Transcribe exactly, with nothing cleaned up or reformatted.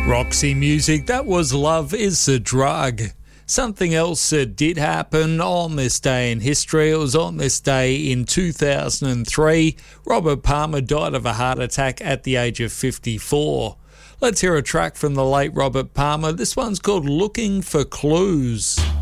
Roxy Music, that was Love is a Drug. Something else that did happen on this day in history. It was on this day in two thousand three. Robert Palmer died of a heart attack at the age of fifty-four. Let's hear a track from the late Robert Palmer. This one's called Looking for Clues.